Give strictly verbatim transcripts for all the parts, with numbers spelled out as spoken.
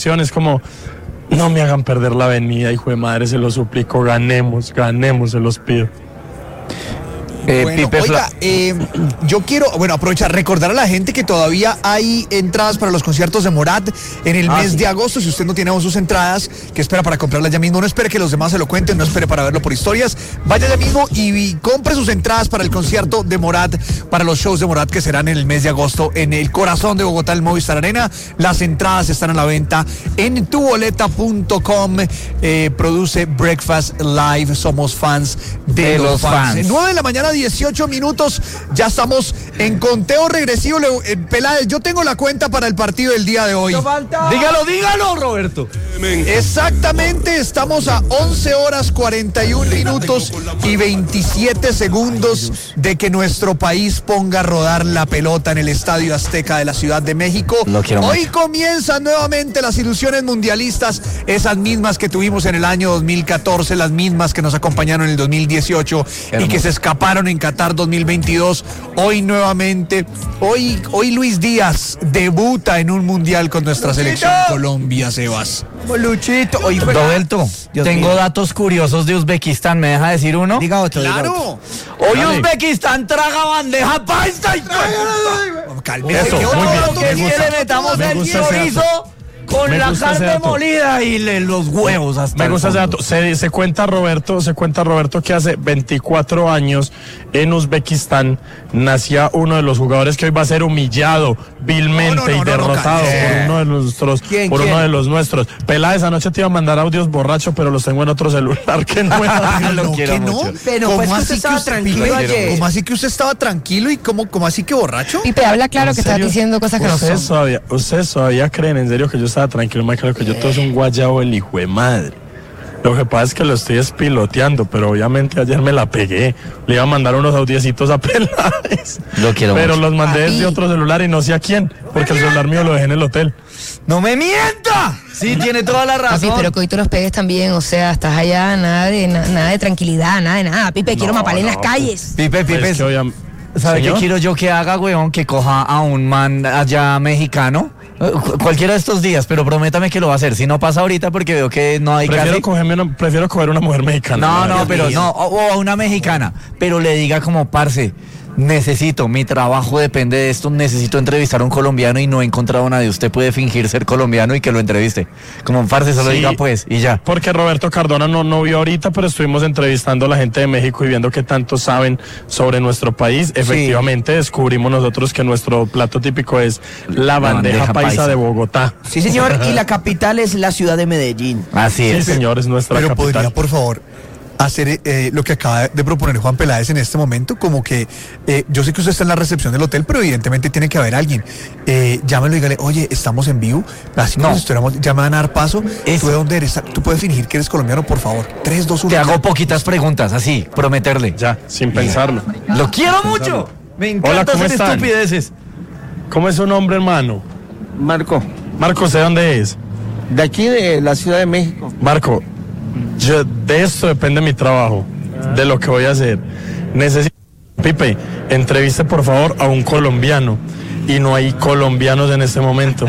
Es como, no me hagan perder la avenida, hijo de madre, se los suplico, ganemos, ganemos, se los pido. Eh, bueno, Pipe oiga, eh, yo quiero, bueno, aprovechar, recordar a la gente que todavía hay entradas para los conciertos de Morat en el ah, mes sí. de agosto. Si usted no tiene aún sus entradas, que espera para comprarlas ya mismo, no espere que los demás se lo cuenten, no espere para verlo por historias, vaya ya mismo y, y compre sus entradas para el concierto de Morat, para los shows de Morat que serán en el mes de agosto en el corazón de Bogotá, el Movistar Arena. Las entradas están a la venta en tu boleta punto com. Eh, produce Breakfast Live, somos fans de, de los, los fans. fans. nueve de la mañana, dieciocho minutos, ya estamos en conteo regresivo. eh, Peláez, yo tengo la cuenta para el partido del día de hoy. Dígalo, dígalo, Roberto. Exactamente, estamos a once horas cuarenta y un minutos y veintisiete segundos de que nuestro país ponga a rodar la pelota en el Estadio Azteca de la Ciudad de México. Hoy mucho. Comienzan nuevamente las ilusiones mundialistas, esas mismas que tuvimos en el año dos mil catorce, las mismas que nos acompañaron en el dos mil dieciocho y que se escaparon en Qatar dos mil veintidós. Hoy nuevamente, hoy, hoy Luis Díaz debuta en un mundial con nuestra Luchito. Selección Colombia, Sebas. Luchito. Oye, Roberto, Dios tengo mío. datos curiosos de Uzbekistán, ¿me deja decir uno? Diga otro. Claro. Diga otro. Hoy Dale. Uzbekistán traga bandeja paisa y Cálmese. Eso, muy bien. Me gusta, le metamos me el chorizo con me la carne molida y le, los huevos hasta me gusta ese dato. Se, se cuenta Roberto, se cuenta Roberto que hace veinticuatro años en Uzbekistán nacía uno de los jugadores que hoy va a ser humillado vilmente no, no, no, y derrotado no, no, por uno de nuestros, ¿Quién, por quién? uno de los nuestros. Peláez, anoche te iba a mandar audios borracho, pero los tengo en otro celular que no era. Lo quiero no? mucho. Pero ¿Cómo pues así usted estaba que usted, tranquilo ayer? ¿Cómo así que usted estaba tranquilo y cómo, cómo así que borracho? Pipe, habla claro que estás diciendo cosas que no son. Ustedes todavía, ustedes todavía creen en serio que yo estaba tranquilo, me creo que yo todo es un guayabo el hijo de madre. Lo que pasa es que lo estoy espiloteando, pero obviamente ayer me la pegué. Le iba a mandar unos audiecitos a Peláez. Lo quiero Pero mucho. los mandé desde otro celular y no sé a quién, porque el celular mío lo dejé en el hotel. ¡No me mienta! Sí, tiene toda la razón. Papi, pero que hoy tú los pegues también, o sea, estás allá, nada de na, nada de tranquilidad, nada de nada. Pipe, no, quiero maparle no, en las calles. Pipe, Pipe, es que hoy ¿sabe qué quiero yo que haga, weón? Que coja a un man allá mexicano. Cualquiera de estos días, pero prométame que lo va a hacer. Si no pasa ahorita, porque veo que no hay prefiero casi... cogerme una, prefiero coger una mujer mexicana. No, no, pero no, o a una mexicana, pero le diga como, parce, necesito, mi trabajo depende de esto, necesito entrevistar a un colombiano y no he encontrado a nadie. Usted puede fingir ser colombiano y que lo entreviste. Como, parce, solo sí, diga pues, y ya. Porque Roberto Cardona no, no vio ahorita, pero estuvimos entrevistando a la gente de México y viendo qué tanto saben sobre nuestro país. Efectivamente, sí. Descubrimos nosotros que nuestro plato típico es la bandeja, la bandeja paisa, paisa de Bogotá. Sí, señor, y la capital es la ciudad de Medellín. Así es. Sí, señor, es nuestra pero capital. Podría, por favor, hacer eh, lo que acaba de proponer Juan Peláez en este momento, como que eh, yo sé que usted está en la recepción del hotel, pero evidentemente tiene que haber alguien. Eh, llámelo y dígale, oye, estamos en vivo, así como no. si estuviéramos, ya me van a dar paso. Eso. ¿Tú de dónde eres? ¿Tú puedes fingir que eres colombiano, por favor? tres, dos, uno. Te hago poquitas preguntas, así, prometerle. Ya, sin pensarlo. Lo quiero mucho. Me encanta hacer estupideces. ¿Cómo es su nombre, hermano? Marco. Marco, ¿de dónde es? De aquí, de la Ciudad de México. Marco, yo, de esto depende mi trabajo, de lo que voy a hacer. Necesito, Pipe, entreviste por favor a un colombiano, y no hay colombianos en este momento.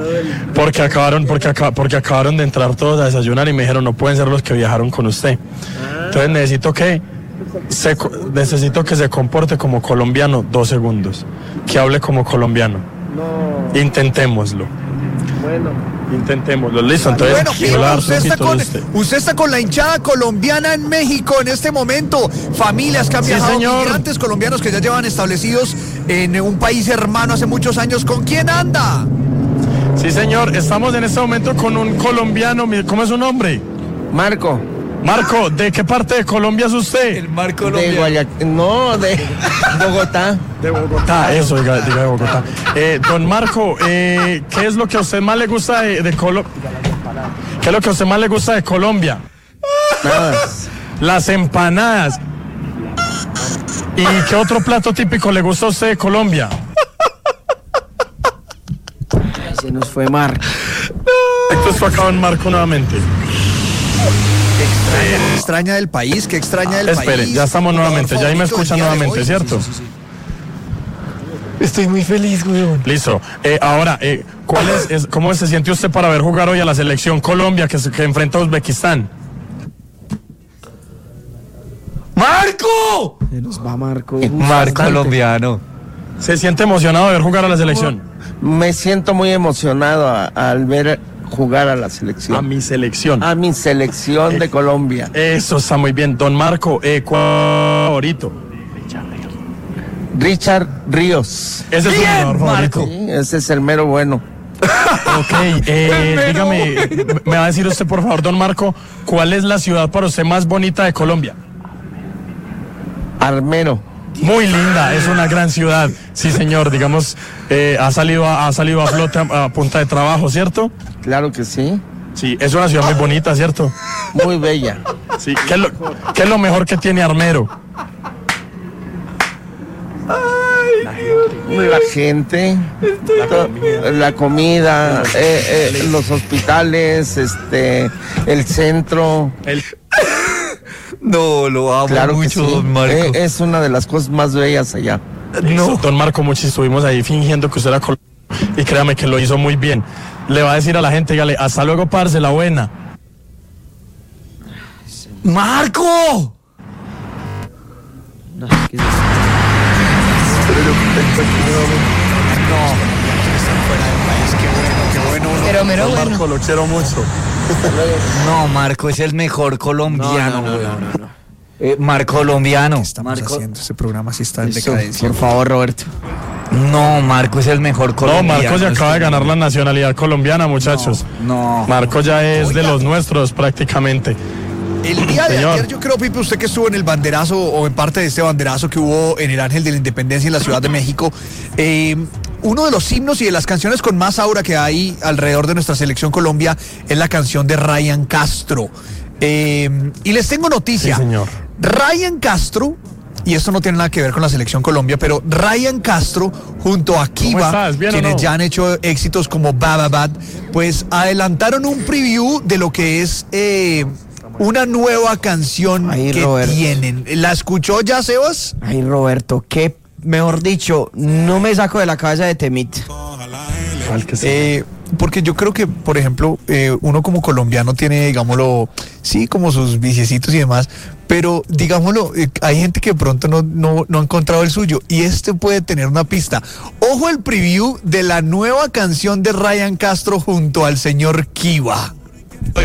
Porque acabaron, porque, acá, porque acabaron de entrar todos a desayunar y me dijeron, no pueden ser los que viajaron con usted. Entonces necesito que se, necesito que se comporte como colombiano dos segundos, que hable como colombiano. No. Intentémoslo. Bueno. Intentémoslo, listo. Entonces, bueno, Pipe, usted, está con, usted. usted está con la hinchada colombiana en México en este momento. Familias que han viajado, sí, migrantes colombianos que ya llevan establecidos en un país hermano hace muchos años. ¿Con quién anda? Sí, señor, estamos en este momento con un colombiano. ¿Cómo es su nombre? Marco. Marco, ¿de qué parte de Colombia es usted? El Marco de Guayaquil. No, de Bogotá. De Bogotá, eso, diga, diga de Bogotá. Eh, don Marco, eh, ¿qué es lo que a usted más le gusta de, de Colombia? ¿Qué es lo que a usted más le gusta de Colombia? Nada. Las empanadas. ¿Y qué otro plato típico le gusta a usted de Colombia? Se nos fue Marco. Esto fue acá en Marco nuevamente. Qué extraña, qué extraña del país, qué extraña del Espere, país. Espere, ya estamos nuevamente, ya ahí me escuchan nuevamente, ¿cierto? Sí, sí, sí, sí. Estoy muy feliz, weón. Listo. Eh, ahora, eh, ¿Cuál es, es- ¿Cómo se siente usted para ver jugar hoy a la selección Colombia que, se- que enfrenta a Uzbekistán? ¡Marco! Se nos va Marco. Mar Bastante. colombiano. ¿Se siente emocionado de ver jugar a la selección? Me siento muy emocionado a- al ver jugar a la selección. A mi selección. A mi selección de Colombia. Eso está muy bien. Don Marco, eh, ¿cuál favorito? Richard Ríos. Ese es su Bien, jugador favorito. Marco. Sí, ese es el mero bueno. Ok, eh, dígame, me va a decir usted por favor, don Marco, ¿cuál es la ciudad para usted más bonita de Colombia? Armero. Muy linda, es una gran ciudad. Sí, señor, digamos, eh, ha salido a, ha salido a flote a, a punta de trabajo, ¿cierto? Claro que sí. Sí, es una ciudad muy bonita, ¿cierto? Muy bella. Sí, ¿qué es lo, qué es lo mejor que tiene Armero? La gente, to- la comida, eh, eh, los hospitales, este, el centro. El- No, lo amo Claro que mucho, sí. don Marco. Eh, es una de las cosas más bellas allá. No. Don Marco Muchi, estuvimos ahí fingiendo que usted era colombiano y créame que lo hizo muy bien. Le va a decir a la gente, dígale, hasta luego, parce, la buena. ¡Marco! Pero mero Don bueno. Marco, lo quiero mucho. No, Marco es el mejor colombiano. No, no, no, weón. no, no. Eh, Marco colombiano. Estamos Marco- haciendo este programa si está en Eso, decadencia. por favor, Roberto. No, Marco es el mejor No, colombiano. Marco se acaba de ganar la nacionalidad colombiana, muchachos. No. Marco ya es de Oiga. los nuestros prácticamente. El día de Señor. ayer, yo creo, Pipe, usted que estuvo en el banderazo o en parte de este banderazo que hubo en el Ángel de la Independencia en la Ciudad de México, eh, uno de los himnos y de las canciones con más aura que hay alrededor de nuestra selección Colombia es la canción de Ryan Castro. Eh, y les tengo noticia. Sí, señor. Ryan Castro, y esto no tiene nada que ver con la selección Colombia, pero Ryan Castro junto a Kiva, estás? ¿Bien o quienes no? ya han hecho éxitos como Bababad, pues adelantaron un preview de lo que es eh, una nueva canción Ay, que Roberto. tienen. ¿La escuchó ya, Sebas? Ay, Roberto, qué, mejor dicho, no me saco de la cabeza de Temit. Eh, porque yo creo que, por ejemplo, eh, uno como colombiano tiene, digámoslo, sí, como sus viciecitos y demás, pero digámoslo, eh, hay gente que de pronto no, no, no ha encontrado el suyo y este puede tener una pista. Ojo el preview de la nueva canción de Ryan Castro junto al señor Kiva.